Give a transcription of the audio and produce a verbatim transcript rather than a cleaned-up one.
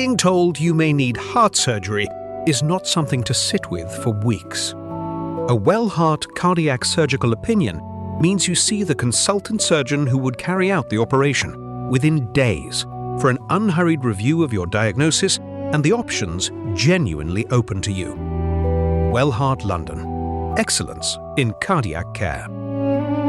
Being told you may need heart surgery is not something to sit with for weeks. A well-heart cardiac surgical opinion means you see the consultant surgeon who would carry out the operation within days for an unhurried review of your diagnosis and the options genuinely open to you. Wellheart London. Excellence in cardiac care.